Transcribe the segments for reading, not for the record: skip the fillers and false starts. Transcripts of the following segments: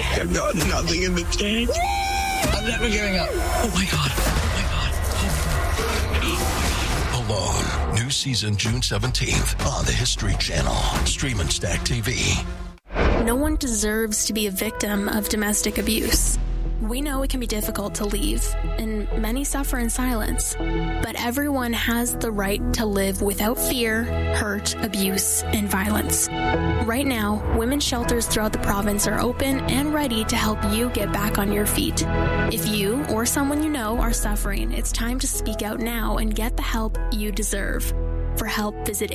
I've got nothing in the tank. I'm never giving up. Oh my God. Alone. New season June 17th on the History Channel. Stream and Stack TV. No one deserves to be a victim of domestic abuse. We know it can be difficult to leave, and many suffer in silence. But everyone has the right to live without fear, hurt, abuse, and violence. Right now, women's shelters throughout the province are open and ready to help you get back on your feet. If you or someone you know are suffering, it's time to speak out now and get the help you deserve. For help, visit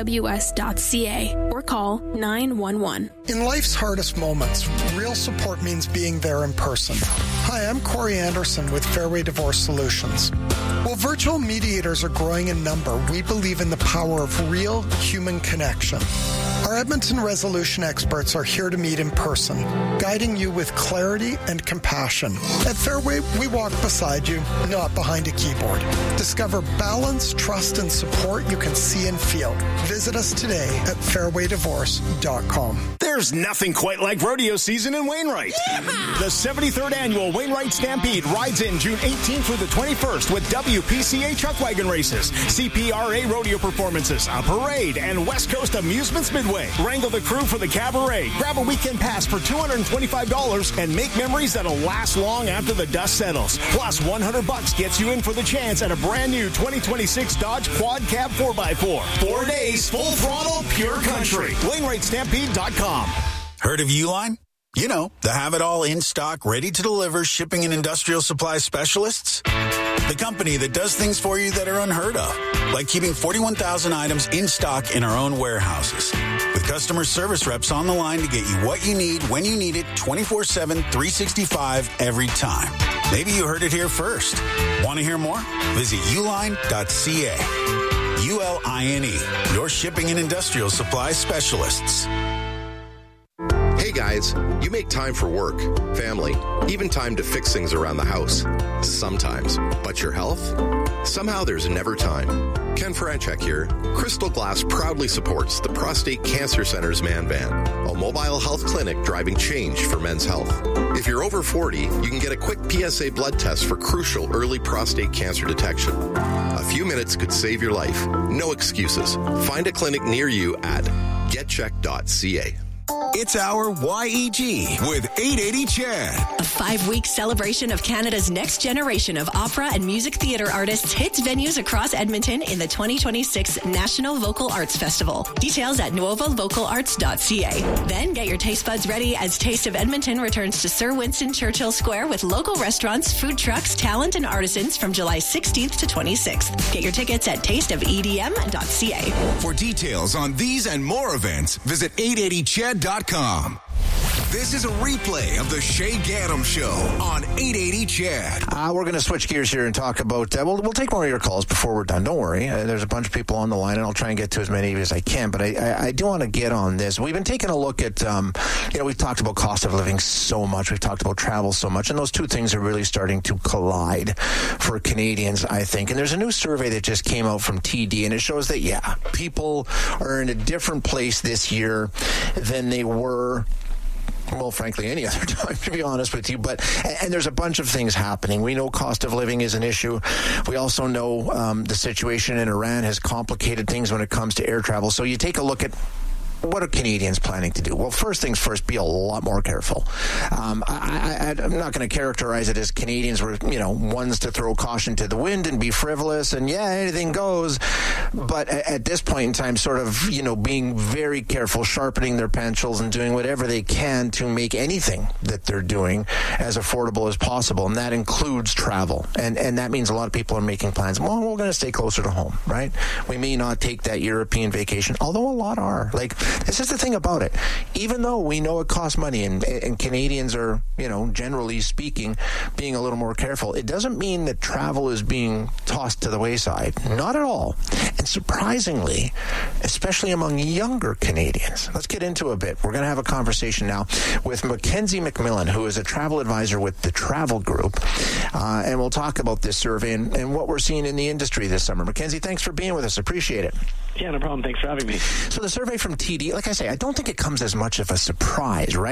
acws.ca or call 911. In life's hardest moments, real support means being there in person. Hi, I'm Corey Anderson with Fairway Divorce Solutions. While virtual mediators are growing in number, we believe in the power of real human connection. Our Edmonton resolution experts are here to meet in person, guiding you with clarity and compassion. At Fairway, we walk beside you, not behind a keyboard. Discover balance, trust, and support you can see and feel. Visit us today at fairwaydivorce.com. There's nothing quite like rodeo season in Wainwright. Yeah! The 73rd annual Wainwright Stampede rides in June 18th through the 21st with WPCA truck wagon races, CPRA rodeo performances, a parade, and West Coast Amusements Midway. Wrangle the crew for the cabaret. Grab a weekend pass for $225 and make memories that'll last long after the dust settles. Plus, $100 gets you in for the chance at a brand new 2026 Dodge Quad Cab 4x4. 4 days, full throttle, pure country. WainwrightStampede.com. Heard of Uline? You know, the have-it-all in-stock, ready-to-deliver shipping and industrial supply specialists. The company that does things for you that are unheard of, like keeping 41,000 items in stock in our own warehouses. With customer service reps on the line to get you what you need, when you need it, 24/7, 365, every time. Maybe you heard it here first. Want to hear more? Visit uline.ca. ULINE, your shipping and industrial supply specialists. Hey guys, you make time for work, family, even time to fix things around the house. Sometimes. But your health? Somehow there's never time. Ken Franchek here. Crystal Glass proudly supports the Prostate Cancer Center's Man Van, a mobile health clinic driving change for men's health. If you're over 40, you can get a quick PSA blood test for crucial early prostate cancer detection. A few minutes could save your life. No excuses. Find a clinic near you at getcheck.ca. It's our YEG with 880 Chad. A 5-week celebration of Canada's next generation of opera and music theatre artists hits venues across Edmonton in the 2026 National Vocal Arts Festival. Details at novavocalarts.ca. Then get your taste buds ready as Taste of Edmonton returns to Sir Winston Churchill Square with local restaurants, food trucks, talent, and artisans from July 16th to 26th. Get your tickets at tasteofedm.ca. For details on these and more events, visit 880chad.com. This is a replay of the Shay Gaddam Show on 880 Chad. We're going to switch gears here and talk about, we'll take more of your calls before we're done. Don't worry. There's a bunch of people on the line, and I'll try and get to as many of you as I can. But I do want to get on this. We've been taking a look at, we've talked about cost of living so much. We've talked about travel so much. And those two things are really starting to collide for Canadians, I think. And there's a new survey that just came out from TD, and it shows that, people are in a different place this year than they were, well, frankly, any other time, to be honest with you. And there's a bunch of things happening. We know cost of living is an issue. We also know the situation in Iran has complicated things when it comes to air travel. So you take a look at, what are Canadians planning to do? Well, first things first, be a lot more careful. I'm not going to characterize it as Canadians were, ones to throw caution to the wind and be frivolous and, anything goes. But at this point in time, sort of, being very careful, sharpening their pencils and doing whatever they can to make anything that they're doing as affordable as possible. And that includes travel. And that means a lot of people are making plans. Well, we're going to stay closer to home, right? We may not take that European vacation, although a lot are. This is the thing about it. Even though we know it costs money and Canadians are, generally speaking, being a little more careful, it doesn't mean that travel is being tossed to the wayside. Not at all. And surprisingly, especially among younger Canadians. Let's get into a bit. We're going to have a conversation now with Mackenzie McMillan, who is a travel advisor with the Travel Group. And we'll talk about this survey and what we're seeing in the industry this summer. Mackenzie, thanks for being with us. Appreciate it. Yeah, no problem. Thanks for having me. So the survey from TD, like I say, I don't think it comes as much of a surprise, right?